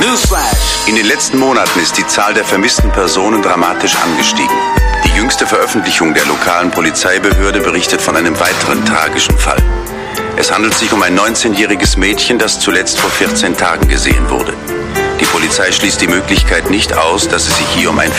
Newsflash. In den letzten Monaten ist die Zahl der vermissten Personen dramatisch angestiegen. Die jüngste Veröffentlichung der lokalen Polizeibehörde berichtet von einem weiteren tragischen Fall. Es handelt sich um ein 19-jähriges Mädchen, das zuletzt vor 14 Tagen gesehen wurde. Die Polizei schließt die Möglichkeit nicht aus, dass es sich hier um ein